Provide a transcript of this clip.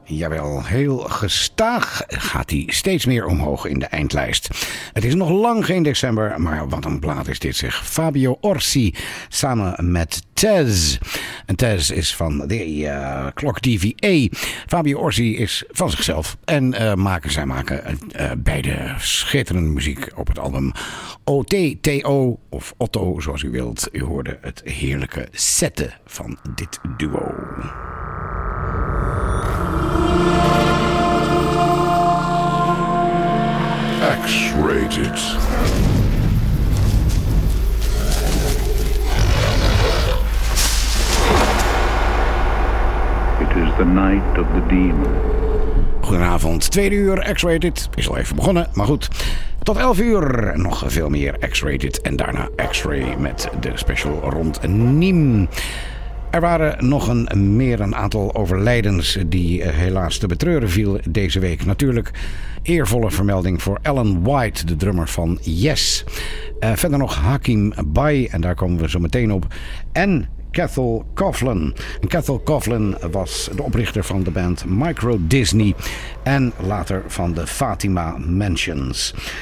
Jawel, heel gestaag gaat hij steeds meer omhoog in de eindlijst. Het is nog lang geen december, maar wat een plaat is dit zeg. Fabio Orsi samen met Tez. En Tez is van de Clock DVA. Fabio Orsi is van zichzelf. En zij maken beide schitterende muziek op het album OTTO of Otto zoals u wilt. U hoorde het heerlijke setten van dit duo. X-rated. It is the night of the demon. Goedenavond, 2 uur X-rated. Is al even begonnen, maar goed. Tot 11 uur nog veel meer X-rated. En daarna X-ray met de special rond Niem. Er waren nog een aantal overlijdens die helaas te betreuren viel deze week. Natuurlijk eervolle vermelding voor Alan White, de drummer van Yes. Verder nog Hakim Bai, en daar komen we zo meteen op. En Cathal Coughlan. Cathal Coughlan was de oprichter van de band Micro Disney en later van de Fatima Mansions.